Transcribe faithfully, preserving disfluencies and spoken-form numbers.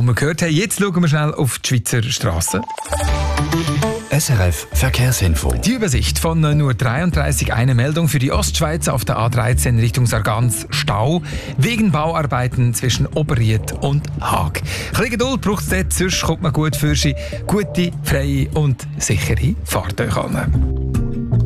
wir gehört haben. Jetzt schauen wir schnell auf die Schweizer Strassen. S R F Verkehrsinfo. Die Übersicht von nur dreiunddreißig, eine Meldung für die Ostschweiz auf der A dreizehn Richtung Sargans, Stau wegen Bauarbeiten zwischen Oberried und Haag. Ein bisschen Geduld braucht es dort, sonst kommt man gut für Sie gute, freie und sichere Fahrt euch an.